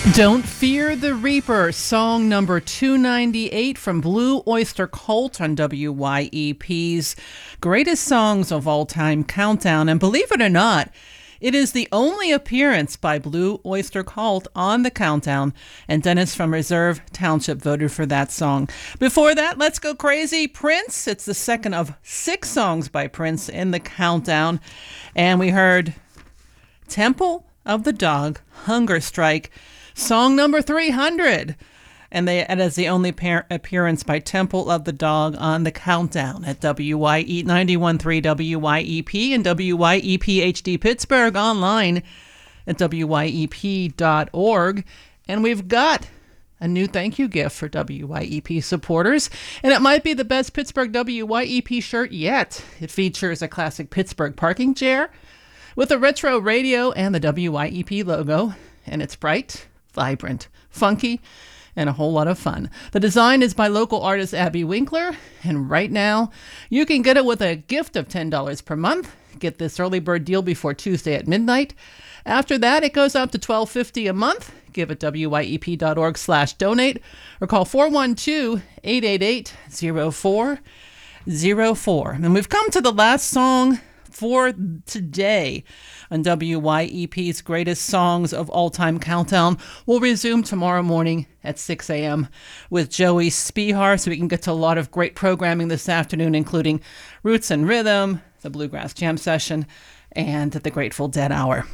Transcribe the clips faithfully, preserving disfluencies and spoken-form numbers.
Don't Fear the Reaper, song number two ninety-eight from Blue Oyster Cult on W Y E P's Greatest Songs of All Time Countdown. And believe it or not, it is the only appearance by Blue Oyster Cult on the countdown, and Dennis from Reserve Township voted for that song. Before that, Let's Go Crazy, Prince. It's the second of six songs by Prince in the countdown. And we heard Temple of the Dog, Hunger Strike, song number three hundred. And they, it is the only par- appearance by Temple of the Dog on the countdown at W Y E ninety-one point three W Y E P and W Y E P H D Pittsburgh online at W Y E P dot org. And we've got a new thank you gift for W Y E P supporters, and it might be the best Pittsburgh W Y E P shirt yet. It features a classic Pittsburgh parking chair with a retro radio and the W Y E P logo, and it's bright, vibrant, funky, and a whole lot of fun. The design is by local artist Abby Winkler, and right now you can get it with a gift of ten dollars per month. Get this early bird deal before Tuesday at midnight. After that, it goes up to twelve fifty a month. Give it W Y E P dot org slash donate or call four one two, eight eight eight, zero four zero four. And we've come to the last song for today on W Y E P's Greatest Songs of All Time Countdown. We'll resume tomorrow morning at six a.m. with Joey Spihar, so we can get to a lot of great programming this afternoon, including Roots and Rhythm, the Bluegrass Jam Session, and the Grateful Dead Hour.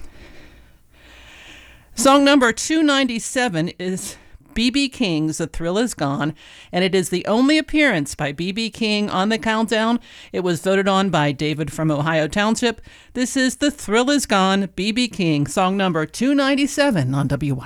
Song number two ninety-seven is B B. King's The Thrill Is Gone, and it is the only appearance by B B. King on the countdown. It was voted on by David from Ohio Township. This is The Thrill Is Gone, B B. King, song number two ninety-seven on W Y.